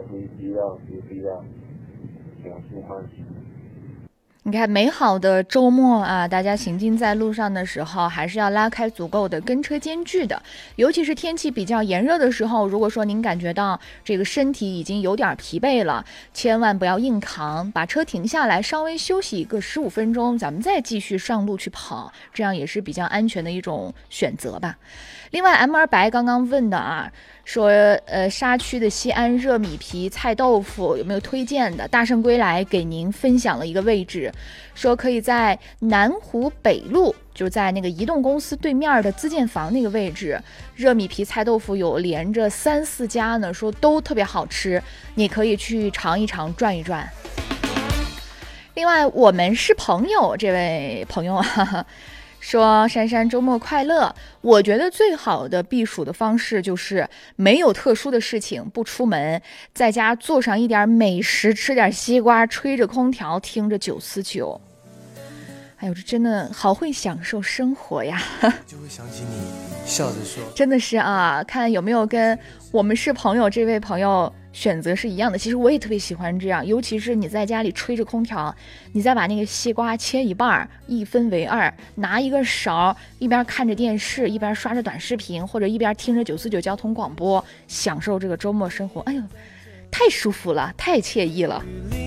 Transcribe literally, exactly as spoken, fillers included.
不必要，不必要，小心欢喜。 你看，美好的周末啊，大家行进在路上的时候，还是要拉开足够的跟车间距的。尤其是天气比较炎热的时候，如果说您感觉到这个身体已经有点疲惫了，千万不要硬扛，把车停下来，稍微休息一个十五分钟，咱们再继续上路去跑，这样也是比较安全的一种选择吧。另外 M 二白刚刚问的啊，说呃沙区的西安热米皮菜豆腐有没有推荐的？大圣归来给您分享了一个位置，说可以在南湖北路，就是在那个移动公司对面的自建房那个位置，热米皮菜豆腐有连着三四家呢，说都特别好吃，你可以去尝一尝，转一转。另外我们是朋友这位朋友啊，说珊珊周末快乐。我觉得最好的避暑的方式就是没有特殊的事情不出门，在家做上一点美食，吃点西瓜，吹着空调，听着九四九。哎呦，这真的好会享受生活呀！ 就会想起你，笑着说， 真的是啊，看有没有跟我们是朋友这位朋友选择是一样的。其实我也特别喜欢这样，尤其是你在家里吹着空调，你再把那个西瓜切一半，一分为二，拿一个勺，一边看着电视，一边刷着短视频，或者一边听着九四九交通广播，享受这个周末生活。哎呦，太舒服了，太惬意了。